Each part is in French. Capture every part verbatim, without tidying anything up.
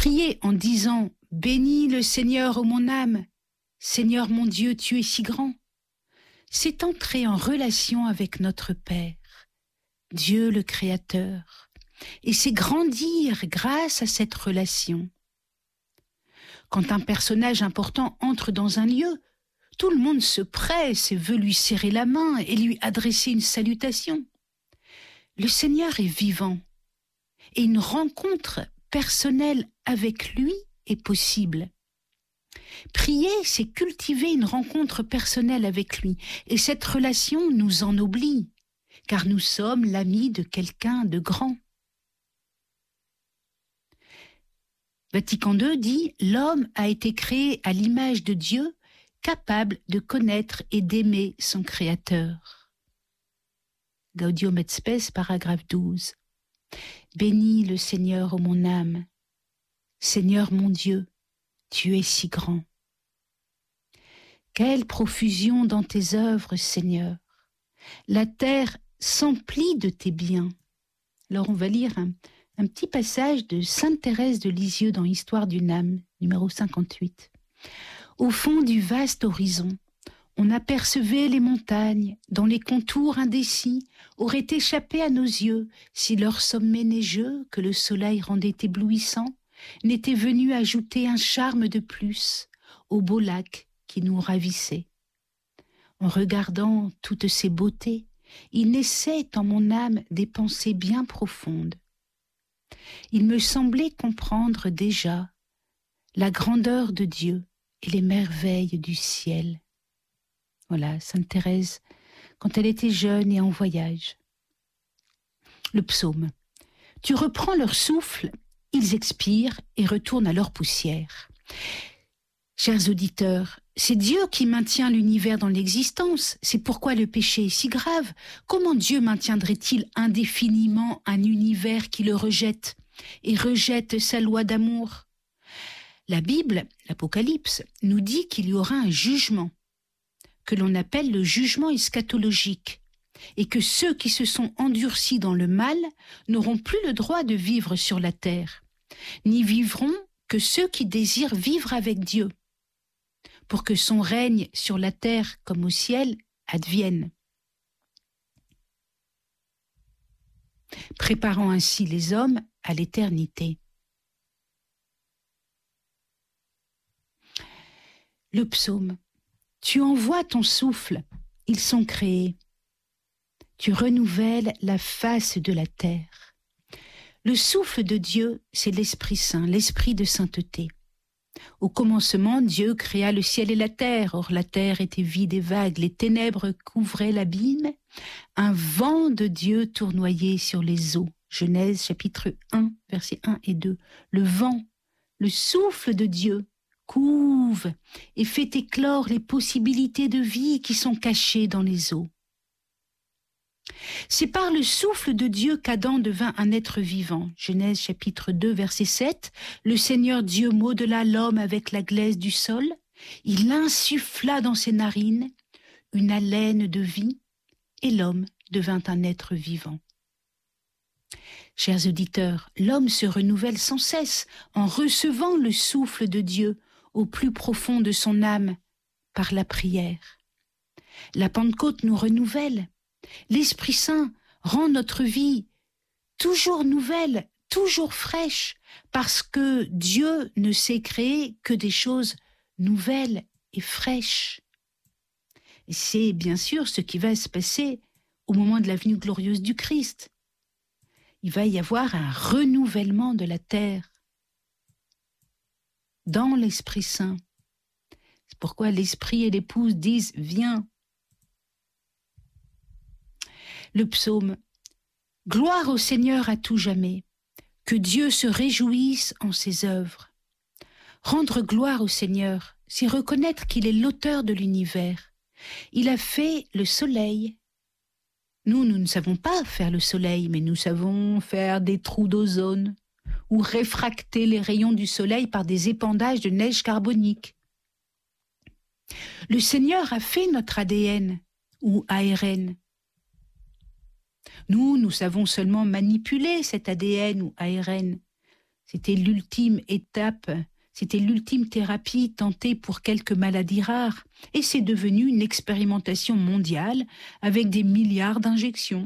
Prier en disant « Bénis le Seigneur, ô mon âme, Seigneur mon Dieu, tu es si grand », c'est entrer en relation avec notre Père, Dieu le Créateur, et c'est grandir grâce à cette relation. Quand un personnage important entre dans un lieu, tout le monde se presse et veut lui serrer la main et lui adresser une salutation. Le Seigneur est vivant et une rencontre personnelle avec lui est possible. Prier, c'est cultiver une rencontre personnelle avec lui et cette relation nous ennoblit car nous sommes l'ami de quelqu'un de grand. Vatican deux dit « L'homme a été créé à l'image de Dieu, capable de connaître et d'aimer son Créateur. » Gaudium et Spes, paragraphe douze. Bénis le Seigneur, ô mon âme. Seigneur mon Dieu, tu es si grand. Quelle profusion dans tes œuvres, Seigneur. La terre s'emplit de tes biens. Alors on va lire un, un petit passage de Sainte Thérèse de Lisieux dans Histoire d'une âme, numéro cinquante-huit. Au fond du vaste horizon, on apercevait les montagnes, dont les contours indécis auraient échappé à nos yeux si leur sommet neigeux, que le soleil rendait éblouissant, n'était venu ajouter un charme de plus au beau lac qui nous ravissait. En regardant toutes ces beautés, il naissait en mon âme des pensées bien profondes. Il me semblait comprendre déjà la grandeur de Dieu et les merveilles du ciel. Voilà, Sainte Thérèse, quand elle était jeune et en voyage. Le psaume. Tu reprends leur souffle, ils expirent et retournent à leur poussière. Chers auditeurs, c'est Dieu qui maintient l'univers dans l'existence. C'est pourquoi le péché est si grave. Comment Dieu maintiendrait-il indéfiniment un univers qui le rejette et rejette sa loi d'amour ? La Bible, l'Apocalypse, nous dit qu'il y aura un jugement, que l'on appelle le jugement eschatologique, et que ceux qui se sont endurcis dans le mal n'auront plus le droit de vivre sur la terre, n'y vivront que ceux qui désirent vivre avec Dieu, pour que son règne sur la terre comme au ciel advienne. Préparant ainsi les hommes à l'éternité. Le psaume. Tu envoies ton souffle, ils sont créés. Tu renouvelles la face de la terre. Le souffle de Dieu, c'est l'Esprit Saint, l'Esprit de sainteté. Au commencement, Dieu créa le ciel et la terre. Or, la terre était vide et vague, les ténèbres couvraient l'abîme. Un vent de Dieu tournoyait sur les eaux. Genèse chapitre un, versets un et deux. Le vent, le souffle de Dieu, couve et fait éclore les possibilités de vie qui sont cachées dans les eaux. C'est par le souffle de Dieu qu'Adam devint un être vivant. Genèse chapitre deux, verset sept. Le Seigneur Dieu modela l'homme avec la glaise du sol. Il insuffla dans ses narines une haleine de vie et l'homme devint un être vivant. Chers auditeurs, l'homme se renouvelle sans cesse en recevant le souffle de Dieu au plus profond de son âme par la prière. La Pentecôte nous renouvelle. L'Esprit Saint rend notre vie toujours nouvelle, toujours fraîche, parce que Dieu ne sait créer que des choses nouvelles et fraîches. Et c'est bien sûr ce qui va se passer au moment de la venue glorieuse du Christ. Il va y avoir un renouvellement de la terre dans l'Esprit Saint. C'est pourquoi l'Esprit et l'épouse disent « Viens ». Le psaume. Gloire au Seigneur à tout jamais, que Dieu se réjouisse en ses œuvres. Rendre gloire au Seigneur, c'est reconnaître qu'il est l'auteur de l'univers. Il a fait le soleil. Nous, nous ne savons pas faire le soleil, mais nous savons faire des trous d'ozone ou réfracter les rayons du soleil par des épandages de neige carbonique. Le Seigneur a fait notre A D N ou A R N. Nous, nous savons seulement manipuler cet A D N ou A R N. C'était l'ultime étape, c'était l'ultime thérapie tentée pour quelques maladies rares, et c'est devenu une expérimentation mondiale avec des milliards d'injections.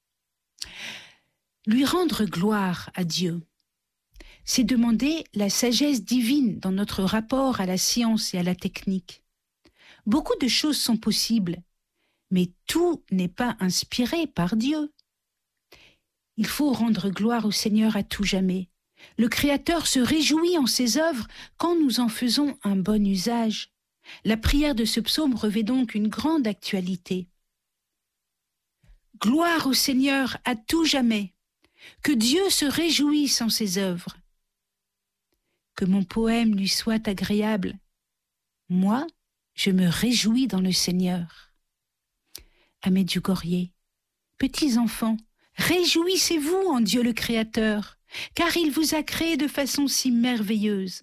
Lui rendre gloire à Dieu, c'est demander la sagesse divine dans notre rapport à la science et à la technique. Beaucoup de choses sont possibles, mais tout n'est pas inspiré par Dieu. Il faut rendre gloire au Seigneur à tout jamais. Le Créateur se réjouit en ses œuvres quand nous en faisons un bon usage. La prière de ce psaume revêt donc une grande actualité. Gloire au Seigneur à tout jamais. Que Dieu se réjouisse en ses œuvres. Que mon poème lui soit agréable. Moi, je me réjouis dans le Seigneur. À Medjugorje, petits enfants, réjouissez-vous en Dieu le Créateur, car il vous a créé de façon si merveilleuse.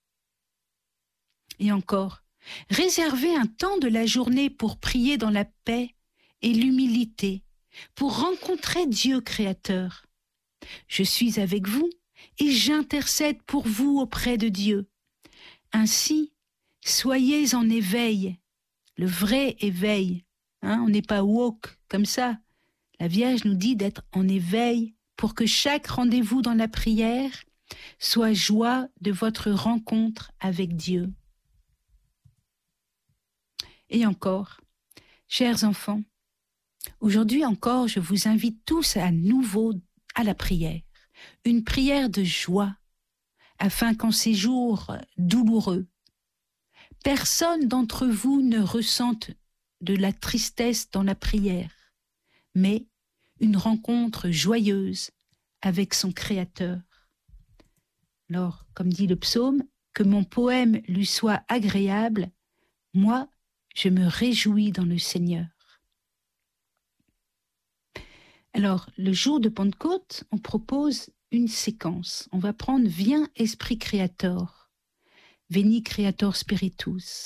Et encore, réservez un temps de la journée pour prier dans la paix et l'humilité, pour rencontrer Dieu Créateur. Je suis avec vous et j'intercède pour vous auprès de Dieu. Ainsi, soyez en éveil, le vrai éveil. Hein, on n'est pas woke comme ça. La Vierge nous dit d'être en éveil pour que chaque rendez-vous dans la prière soit joie de votre rencontre avec Dieu. Et encore, chers enfants, aujourd'hui encore, je vous invite tous à nouveau à la prière, une prière de joie, afin qu'en ces jours douloureux, personne d'entre vous ne ressente de la tristesse dans la prière, mais une rencontre joyeuse avec son Créateur. Alors, comme dit le psaume, que mon poème lui soit agréable, moi, je me réjouis dans le Seigneur. Alors, le jour de Pentecôte, on propose une séquence. On va prendre « Viens, Esprit Créateur »,« Veni Creator Spiritus ».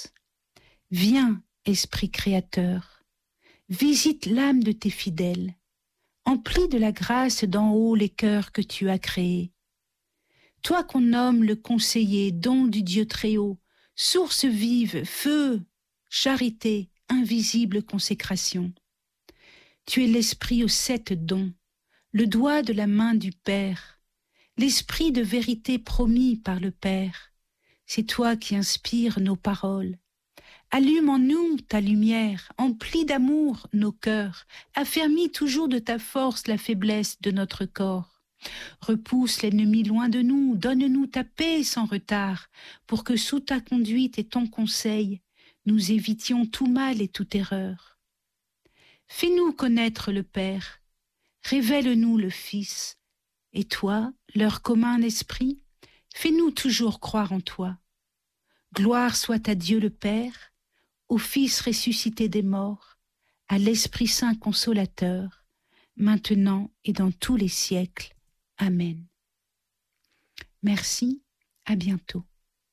Viens, Esprit Créateur, visite l'âme de tes fidèles, emplis de la grâce d'en haut les cœurs que tu as créés. Toi qu'on nomme le conseiller, don du Dieu très haut, source vive, feu, charité, invisible consécration. Tu es l'esprit aux sept dons, le doigt de la main du Père, l'esprit de vérité promis par le Père. C'est toi qui inspires nos paroles. Allume en nous ta lumière, emplis d'amour nos cœurs, affermis toujours de ta force la faiblesse de notre corps. Repousse l'ennemi loin de nous, donne-nous ta paix sans retard, pour que sous ta conduite et ton conseil, nous évitions tout mal et toute erreur. Fais-nous connaître le Père, révèle-nous le Fils, et toi, leur commun esprit, fais-nous toujours croire en toi. Gloire soit à Dieu le Père, au Fils ressuscité des morts, à l'Esprit Saint consolateur, maintenant et dans tous les siècles. Amen. Merci, à bientôt.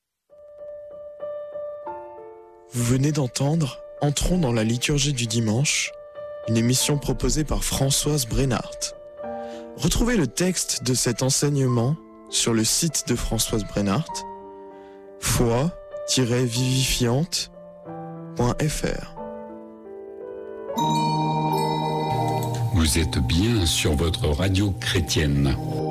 Vous venez d'entendre « Entrons dans la liturgie du dimanche », une émission proposée par Françoise Brennart. Retrouvez le texte de cet enseignement sur le site de Françoise Brennart, foi tiret vivifiante point f r. Vous êtes bien sur votre radio chrétienne.